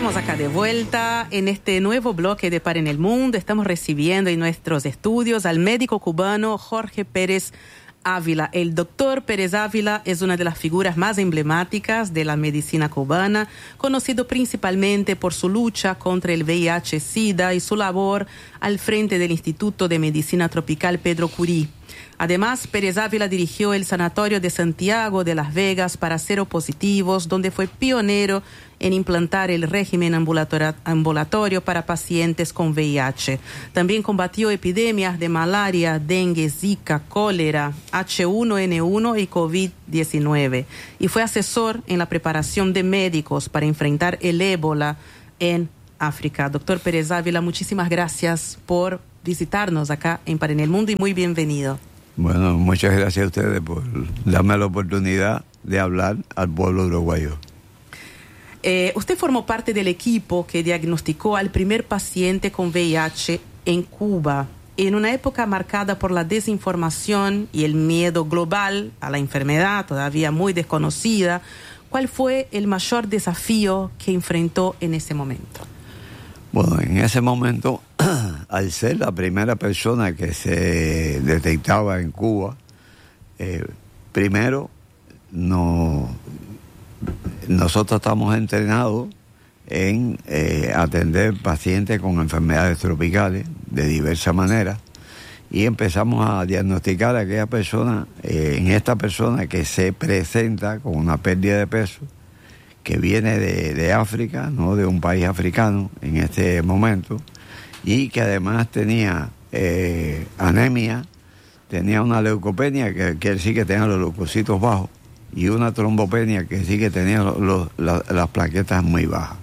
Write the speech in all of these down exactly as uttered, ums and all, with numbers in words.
Estamos acá de vuelta en este nuevo bloque de Par en el Mundo. Estamos recibiendo en nuestros estudios al médico cubano Jorge Pérez Ávila. El doctor Pérez Ávila es una de las figuras más emblemáticas de la medicina cubana, conocido principalmente por su lucha contra el V I H SIDA y su labor al frente del Instituto de Medicina Tropical Pedro Curí. Además, Pérez Ávila dirigió el Sanatorio de Santiago de Las Vegas para seropositivos, donde fue pionero en implantar el régimen ambulatorio, ambulatorio para pacientes con V I H. También combatió epidemias de malaria, dengue, zika, cólera, H uno N uno y COVID diecinueve. Y fue asesor en la preparación de médicos para enfrentar el ébola en África. Doctor Pérez Ávila, muchísimas gracias por visitarnos acá en Par en el Mundo y muy bienvenido. Bueno, muchas gracias a ustedes por darme la oportunidad de hablar al pueblo uruguayo. Eh, usted formó parte del equipo que diagnosticó al primer paciente con V I H en Cuba, en una época marcada por la desinformación y el miedo global a la enfermedad, todavía muy desconocida. ¿Cuál fue el mayor desafío que enfrentó en ese momento? Bueno, en ese momento, al ser la primera persona que se detectaba en Cuba, eh, primero no, nosotros estamos entrenados en eh, atender pacientes con enfermedades tropicales de diversas maneras y empezamos a diagnosticar a aquella persona, eh, en esta persona que se presenta con una pérdida de peso, que viene de, de África, no de un país africano en este momento, y que además tenía eh, anemia, tenía una leucopenia, que quiere decir que tenía los leucocitos bajos, y una trombopenia, que sí que tenía los, los, la, las plaquetas muy bajas.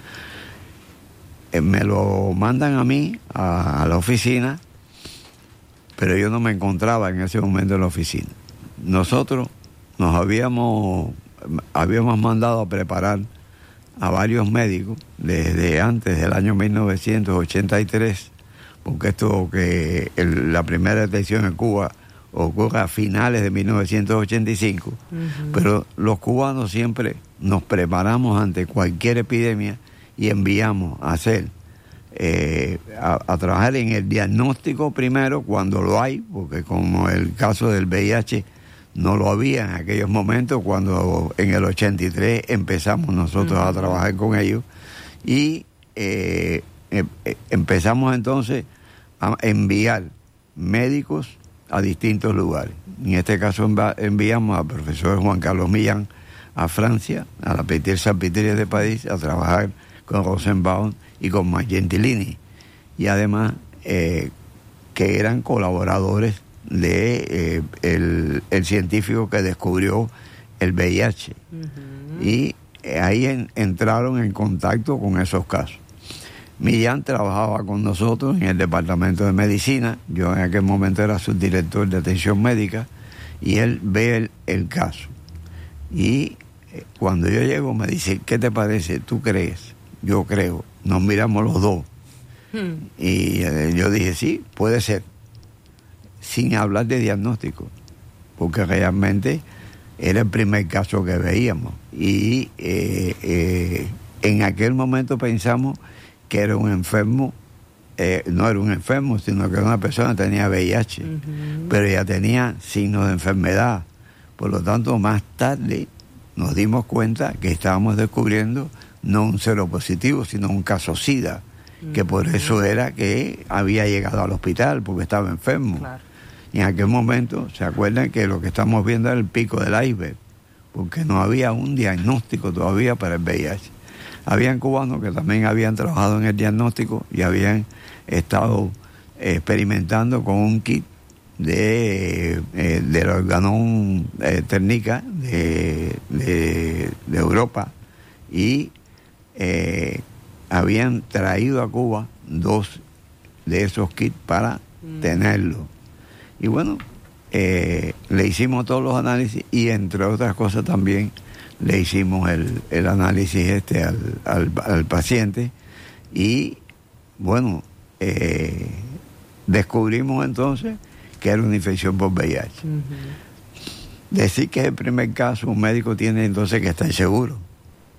Eh, me lo mandan a mí, a, a la oficina, pero yo no me encontraba en ese momento en la oficina. Nosotros nos habíamos... habíamos mandado a preparar a varios médicos desde antes del año mil novecientos ochenta y tres, porque esto que el, la primera detección en Cuba ocurre a finales de mil novecientos ochenta y cinco, uh-huh. Pero los cubanos siempre nos preparamos ante cualquier epidemia y enviamos a hacer, eh, a, a trabajar en el diagnóstico primero cuando lo hay, porque como el caso del V I H no lo había en aquellos momentos, cuando en el ochenta y tres empezamos nosotros uh-huh. a trabajar con ellos y eh, eh, empezamos entonces a enviar médicos a distintos lugares. En este caso env- enviamos al profesor Juan Carlos Millán a Francia, a la Pitié-Salpêtrière de París, a trabajar con Rosenbaum y con Max Gentilini, y además eh, que eran colaboradores de eh, el, el científico que descubrió el V I H. Uh-huh. Y eh, ahí en, entraron en contacto con esos casos. Millán trabajaba con nosotros en el departamento de medicina, yo en aquel momento era subdirector de atención médica, y él ve el, el caso. Y eh, cuando yo llego me dice, ¿qué te parece? ¿Tú crees? Yo creo. Nos miramos los dos. Uh-huh. Y eh, yo dije, sí, puede ser, sin hablar de diagnóstico, porque realmente era el primer caso que veíamos y eh, eh, en aquel momento pensamos que era un enfermo, eh, no era un enfermo, sino que era una persona que tenía V I H, uh-huh. pero ya tenía signos de enfermedad. Por lo tanto, más tarde nos dimos cuenta que estábamos descubriendo no un seropositivo, sino un caso SIDA, uh-huh. que por eso era que había llegado al hospital, porque estaba enfermo. Claro. Y en aquel momento, ¿se acuerdan que lo que estamos viendo era el pico del iceberg? Porque no había un diagnóstico todavía para el V I H. Habían cubanos que también habían trabajado en el diagnóstico y habían estado eh, experimentando con un kit de, eh, del Organon eh, Técnica de, de, de Europa y eh, habían traído a Cuba dos de esos kits para mm. tenerlo. Y bueno, eh, le hicimos todos los análisis y entre otras cosas también le hicimos el, el análisis este al, al, al paciente y bueno, eh, descubrimos entonces que era una infección por V I H. Uh-huh. Decir que es el primer caso, un médico tiene entonces que estar seguro.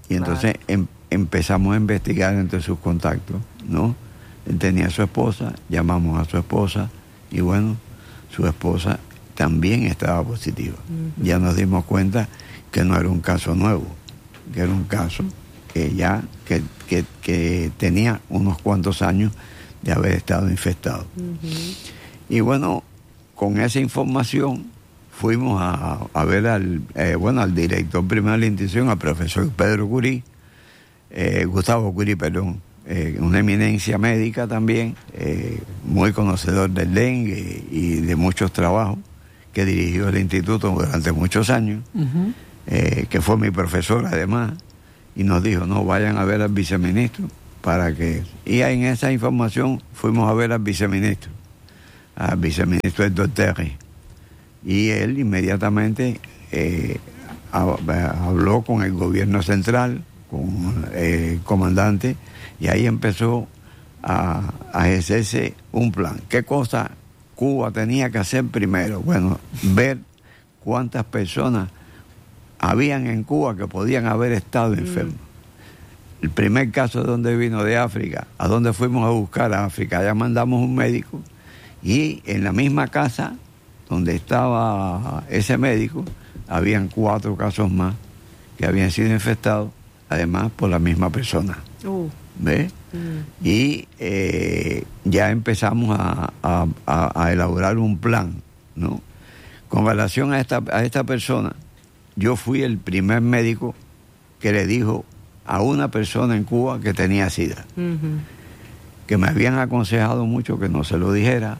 Y entonces em, empezamos a investigar entre sus contactos, ¿no? Él tenía a su esposa, llamamos a su esposa y bueno, su esposa también estaba positiva. Uh-huh. Ya nos dimos cuenta que no era un caso nuevo, que era un caso que ya que, que, que tenía unos cuantos años de haber estado infectado. Uh-huh. Y bueno, con esa información fuimos a, a ver al eh, bueno al director primero de la institución, al profesor Pedro Curí, eh, Gustavo Curí, perdón, eh, una eminencia médica también, eh, muy conocedor del dengue y de muchos trabajos, que dirigió el instituto durante muchos años, uh-huh. eh, que fue mi profesor además, y nos dijo, no, vayan a ver al viceministro para que... Y en esa información fuimos a ver al viceministro, al viceministro Héctor Terry, y él inmediatamente eh, habló con el gobierno central, con eh, el comandante, y ahí empezó a, a ejercerse un plan. ¿Qué cosa Cuba tenía que hacer primero? Bueno, ver cuántas personas habían en Cuba que podían haber estado enfermos. Mm. El primer caso de donde vino, de África, a donde fuimos a buscar a África, allá mandamos un médico, y en la misma casa donde estaba ese médico, habían cuatro casos más que habían sido infectados, además por la misma persona. Uh. ¿Ves? Mm. Y eh, ya empezamos a, a, a, a elaborar un plan, ¿no? Con relación a esta, a esta persona, yo fui el primer médico que le dijo a una persona en Cuba que tenía SIDA, uh-huh. que me habían aconsejado mucho que no se lo dijera,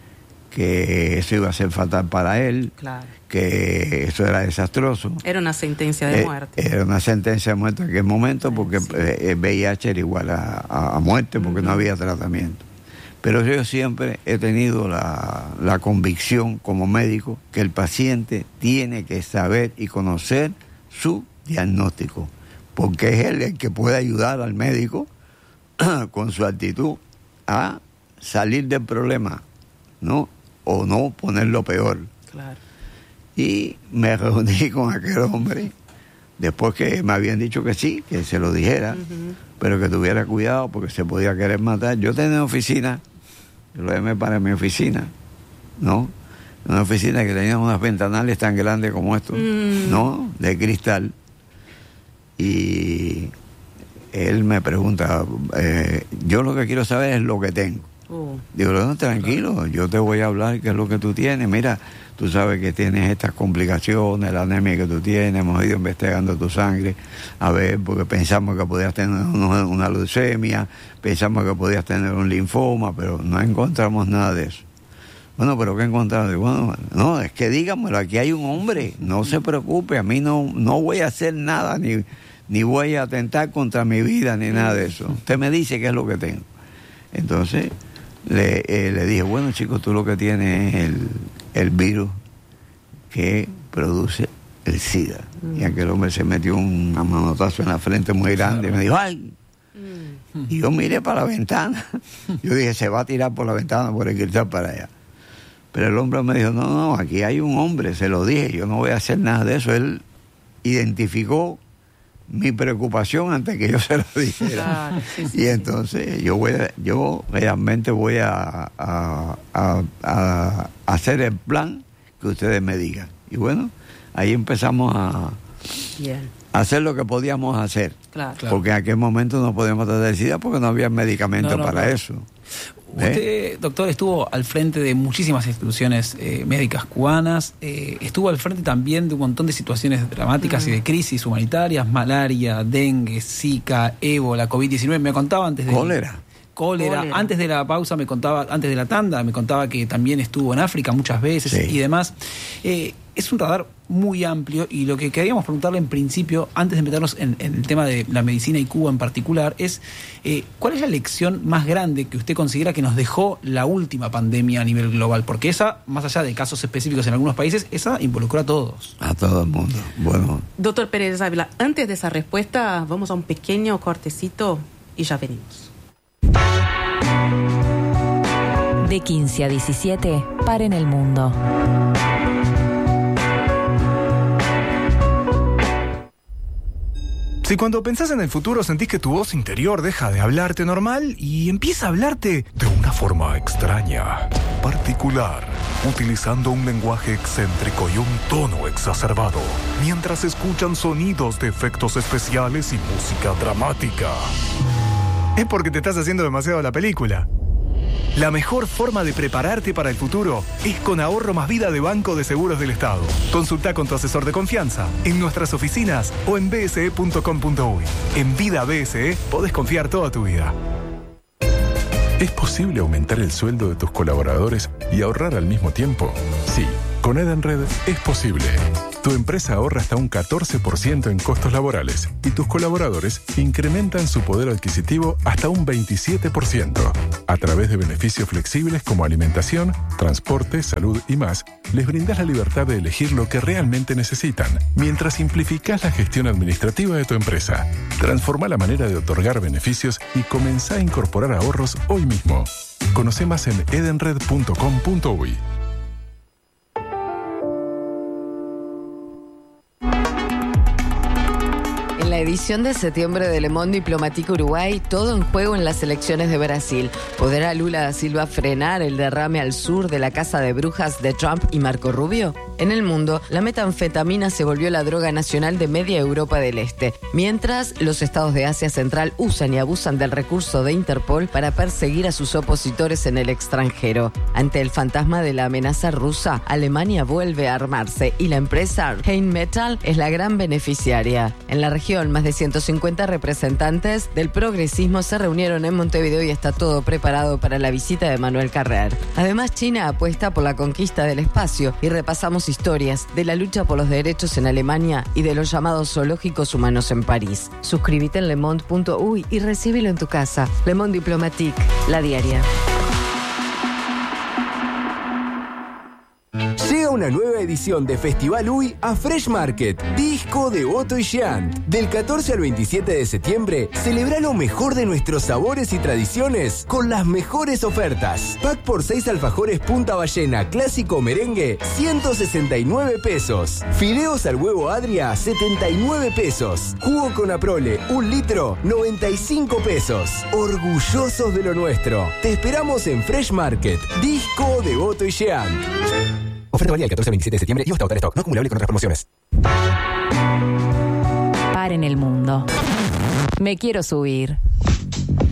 que eso iba a ser fatal para él, claro. que eso era desastroso. Era una sentencia de eh, muerte. Era una sentencia de muerte en aquel momento, porque sí. el V I H era igual a, a, a muerte, porque uh-huh. no había tratamiento. Pero yo siempre he tenido la, la convicción como médico que el paciente tiene que saber y conocer su diagnóstico, porque es él el que puede ayudar al médico con su actitud a salir del problema, ¿no? O no ponerlo peor. Claro. Y me reuní con aquel hombre después que me habían dicho que sí, que se lo dijera, uh-huh. pero que tuviera cuidado porque se podía querer matar. Yo tenía una oficina, yo lo llamé para mi oficina, ¿no? Una oficina que tenía unas ventanales tan grandes como estos, mm. ¿no? De cristal. Y él me pregunta, eh, yo lo que quiero saber es lo que tengo. Uh, Digo, no, tranquilo, claro. yo te voy a hablar qué es lo que tú tienes. Mira, tú sabes que tienes estas complicaciones, la anemia que tú tienes, hemos ido investigando tu sangre, a ver, porque pensamos que podías tener una, una leucemia, pensamos que podías tener un linfoma, pero no encontramos nada de eso. Bueno, pero ¿qué encontraron? Bueno, no, es que dígamelo, aquí hay un hombre, no se preocupe, a mí no, no voy a hacer nada, ni, ni voy a atentar contra mi vida, ni nada de eso. Usted me dice qué es lo que tengo. Entonces le, eh, le dije, bueno, chicos, tú lo que tienes es el, el virus que produce el SIDA. Mm. Y aquel hombre se metió un manotazo en la frente muy grande, claro. y me dijo, ¡ay! Mm. Y yo miré para la ventana. Yo dije, se va a tirar por la ventana, por el cristal para allá. Pero el hombre me dijo, no, no, aquí hay un hombre, se lo dije, yo no voy a hacer nada de eso. Él identificó mi preocupación antes que yo se lo dijera. Claro, sí, sí, y entonces yo voy a, yo realmente voy a, a, a, a hacer el plan que ustedes me digan. Y bueno, ahí empezamos a, yeah. a hacer lo que podíamos hacer. Claro. Porque en aquel momento no podíamos tratar de SIDA porque no había medicamento no, no, para no. eso. Usted, ¿Eh? doctor, estuvo al frente de muchísimas instituciones eh, médicas cubanas, eh, estuvo al frente también de un montón de situaciones dramáticas mm. y de crisis humanitarias, malaria, dengue, Zika, ébola, covid diecinueve, me contaba antes de... Cólera. Cólera. Cólera. Antes de la pausa me contaba, antes de la tanda, me contaba que también estuvo en África muchas veces sí. y demás. Eh, es un radar muy amplio y lo que queríamos preguntarle en principio, antes de meternos en, en el tema de la medicina y Cuba en particular, es eh, ¿cuál es la lección más grande que usted considera que nos dejó la última pandemia a nivel global? Porque esa, más allá de casos específicos en algunos países, esa involucró a todos. A todo el mundo. Bueno. Doctor Pérez Ávila, antes de esa respuesta, vamos a un pequeño cortecito y ya venimos. De quince a diecisiete, Paren el Mundo. Si cuando pensás en el futuro sentís que tu voz interior deja de hablarte normal y empieza a hablarte de una forma extraña, particular, utilizando un lenguaje excéntrico y un tono exacerbado, mientras escuchan sonidos de efectos especiales y música dramática, es porque te estás haciendo demasiado la película. La mejor forma de prepararte para el futuro es con Ahorro Más Vida de Banco de Seguros del Estado. Consulta con tu asesor de confianza en nuestras oficinas o en b s e punto com punto u y. En Vida B S E podés confiar toda tu vida. ¿Es posible aumentar el sueldo de tus colaboradores y ahorrar al mismo tiempo? Sí, con Edenred es posible. Tu empresa ahorra hasta un catorce por ciento en costos laborales y tus colaboradores incrementan su poder adquisitivo hasta un veintisiete por ciento. A través de beneficios flexibles como alimentación, transporte, salud y más, les brindas la libertad de elegir lo que realmente necesitan, mientras simplificás la gestión administrativa de tu empresa. Transforma la manera de otorgar beneficios y comenzá a incorporar ahorros hoy mismo. Conoce más en edenred punto com punto u y. En la edición de septiembre de Le Monde Diplomatique Uruguay, todo en juego en las elecciones de Brasil. ¿Podrá Lula da Silva frenar el derrame al sur de la casa de brujas de Trump y Marco Rubio? En el mundo, la metanfetamina se volvió la droga nacional de media Europa del Este, mientras los estados de Asia Central usan y abusan del recurso de Interpol para perseguir a sus opositores en el extranjero. Ante el fantasma de la amenaza rusa, Alemania vuelve a armarse y la empresa Rheinmetall es la gran beneficiaria. En la región, más de ciento cincuenta representantes del progresismo se reunieron en Montevideo y está todo preparado para la visita de Manuel Carrer. Además, China apuesta por la conquista del espacio y repasamos historias de la lucha por los derechos en Alemania y de los llamados zoológicos humanos en París. Suscríbete en le monde punto u y y recíbelo en tu casa. Le Monde Diplomatique, la diaria. Llega una nueva edición de Festival U Y a Fresh Market, disco de Otto y Jean. Del catorce al veintisiete de septiembre, celebra lo mejor de nuestros sabores y tradiciones con las mejores ofertas. Pack por seis alfajores Punta Ballena, clásico merengue, ciento sesenta y nueve pesos. Fideos al huevo Adria, setenta y nueve pesos. Jugo con Aprole, un litro, noventa y cinco pesos. Orgullosos de lo nuestro. Te esperamos en Fresh Market, disco de Otto y Jean. Oferta válida del catorce al veintisiete de septiembre y hasta agotar stock. No acumulable con otras promociones. Paren el mundo. Me quiero subir.